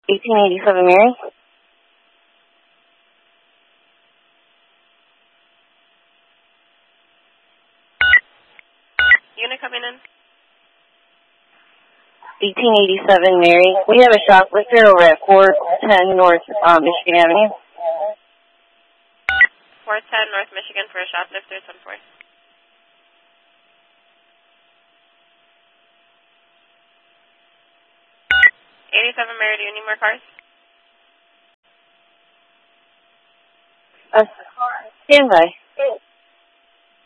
1887 Mary. Unit coming in. 1887 Mary. We have a shoplifter over at 410 North Michigan Avenue. 410 North Michigan for a shoplifter, 10-4. 87 Mary, do you need more cars? Stand by.